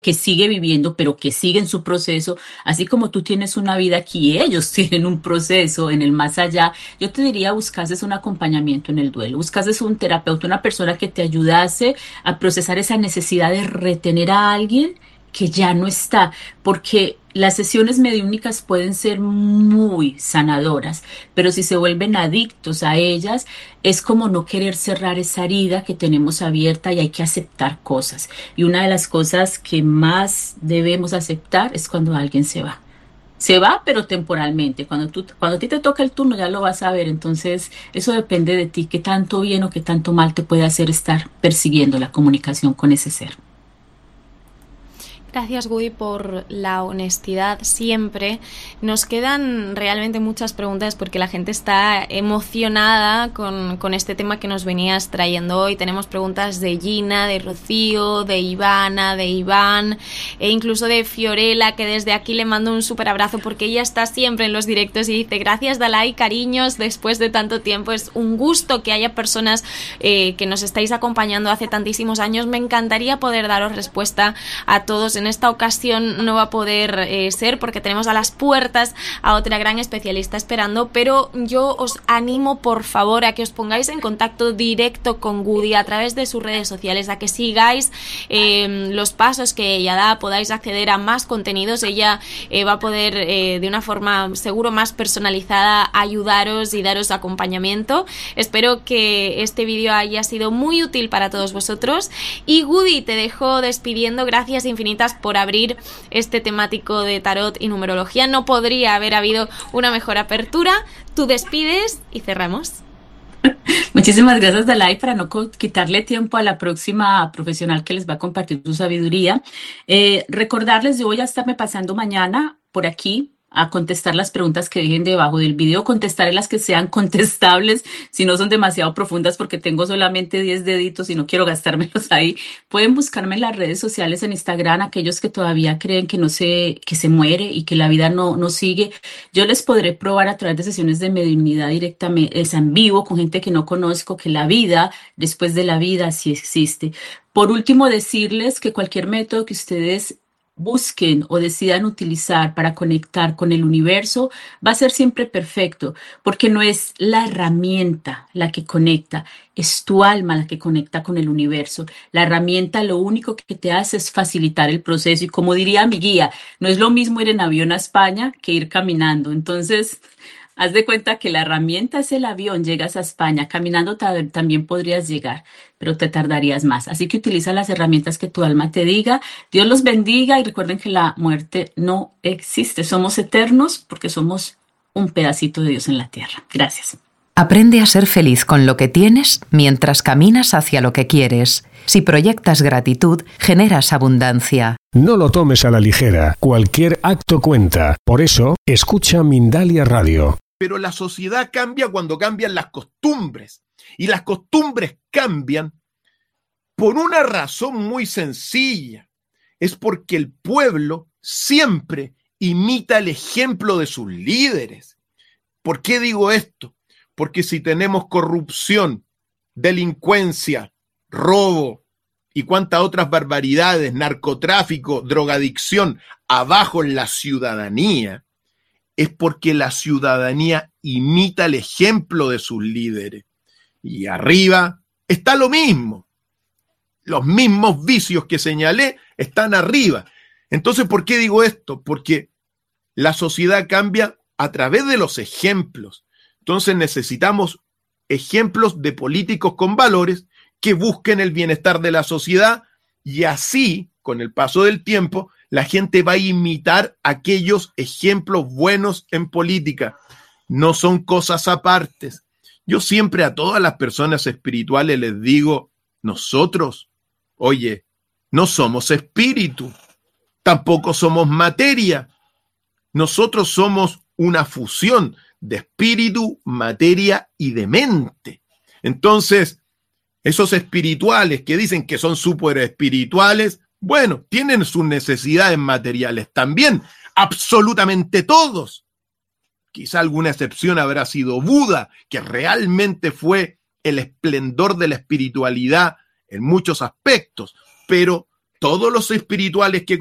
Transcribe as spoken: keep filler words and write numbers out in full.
que sigue viviendo, pero que sigue en su proceso, así como tú tienes una vida aquí, ellos tienen un proceso en el más allá. Yo te diría, buscases un acompañamiento en el duelo, buscases un terapeuta, una persona que te ayudase a procesar esa necesidad de retener a alguien que ya no está, porque las sesiones mediúnicas pueden ser muy sanadoras, pero si se vuelven adictos a ellas, es como no querer cerrar esa herida que tenemos abierta y hay que aceptar cosas. Y una de las cosas que más debemos aceptar es cuando alguien se va. Se va, pero temporalmente. Cuando tú, cuando a ti te toca el turno, ya lo vas a ver. Entonces, eso depende de ti, qué tanto bien o qué tanto mal te puede hacer estar persiguiendo la comunicación con ese ser. Gracias, Woody, por la honestidad siempre. Nos quedan realmente muchas preguntas porque la gente está emocionada con, con este tema que nos venías trayendo hoy. Tenemos preguntas de Gina, de Rocío, de Ivana, de Iván e incluso de Fiorella, que desde aquí le mando un súper abrazo porque ella está siempre en los directos y dice: gracias, Dalai, cariños, después de tanto tiempo. Es un gusto que haya personas eh, que nos estáis acompañando hace tantísimos años. Me encantaría poder daros respuesta a todos. En esta ocasión no va a poder eh, ser porque tenemos a las puertas a otra gran especialista esperando, pero yo os animo por favor a que os pongáis en contacto directo con Woody a través de sus redes sociales, a que sigáis eh, los pasos que ella da, podáis acceder a más contenidos. Ella eh, va a poder eh, de una forma seguro más personalizada ayudaros y daros acompañamiento. Espero que este vídeo haya sido muy útil para todos vosotros y Woody, te dejo despidiendo. Gracias infinitas por abrir este temático de tarot y numerología. No podría haber habido una mejor apertura. Tú despides y cerramos. Muchísimas gracias, Dalai, para no quitarle tiempo a la próxima profesional que les va a compartir su sabiduría. Eh, recordarles, yo voy a estarme pasando mañana por aquí a contestar las preguntas que dejen debajo del video, contestaré las que sean contestables, si no son demasiado profundas porque tengo solamente diez deditos y no quiero gastármelos ahí. Pueden buscarme en las redes sociales, en Instagram, aquellos que todavía creen que no se, que se muere y que la vida no, no sigue. Yo les podré probar a través de sesiones de mediunidad directamente, es en vivo, con gente que no conozco, que la vida, después de la vida, sí existe. Por último, decirles que cualquier método que ustedes busquen o decidan utilizar para conectar con el universo va a ser siempre perfecto, porque no es la herramienta la que conecta, es tu alma la que conecta con el universo. La herramienta lo único que te hace es facilitar el proceso y, como diría mi guía, no es lo mismo ir en avión a España que ir caminando. Entonces, haz de cuenta que la herramienta es el avión, llegas a España, caminando ta- también podrías llegar, pero te tardarías más. Así que utiliza las herramientas que tu alma te diga. Dios los bendiga y recuerden que la muerte no existe. Somos eternos porque somos un pedacito de Dios en la tierra. Gracias. Aprende a ser feliz con lo que tienes mientras caminas hacia lo que quieres. Si proyectas gratitud, generas abundancia. No lo tomes a la ligera. Cualquier acto cuenta. Por eso, escucha Mindalia Radio. Pero la sociedad cambia cuando cambian las costumbres. Y las costumbres cambian por una razón muy sencilla. Es porque el pueblo siempre imita el ejemplo de sus líderes. ¿Por qué digo esto? Porque si tenemos corrupción, delincuencia, robo y cuantas otras barbaridades, narcotráfico, drogadicción, abajo en la ciudadanía, es porque la ciudadanía imita el ejemplo de sus líderes. Y arriba está lo mismo. Los mismos vicios que señalé están arriba. Entonces, ¿por qué digo esto? Porque la sociedad cambia a través de los ejemplos. Entonces necesitamos ejemplos de políticos con valores que busquen el bienestar de la sociedad y así, con el paso del tiempo, la gente va a imitar aquellos ejemplos buenos en política. No son cosas apartes. Yo siempre a todas las personas espirituales les digo, nosotros, oye, no somos espíritu, tampoco somos materia. Nosotros somos una fusión de espíritu, materia y de mente. Entonces, esos espirituales que dicen que son súper espirituales, bueno, tienen sus necesidades materiales también, absolutamente todos. Quizá alguna excepción habrá sido Buda, que realmente fue el esplendor de la espiritualidad en muchos aspectos, pero todos los espirituales que